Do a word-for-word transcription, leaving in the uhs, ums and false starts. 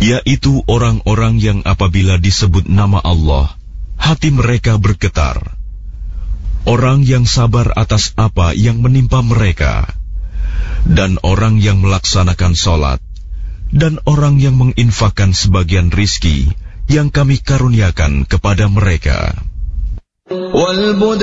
yaitu orang-orang yang apabila disebut nama Allah, hati mereka bergetar. Orang yang sabar atas apa yang menimpa mereka, dan orang yang melaksanakan sholat, dan orang yang menginfakkan sebagian rizki yang kami karuniakan kepada mereka.